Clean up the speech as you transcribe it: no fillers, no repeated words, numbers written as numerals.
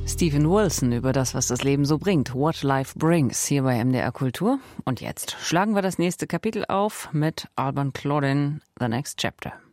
Steven Wilson über das, was das Leben so bringt. What Life Brings, hier bei MDR Kultur. Und jetzt schlagen wir das nächste Kapitel auf mit Alban Claudin, The Next Chapter.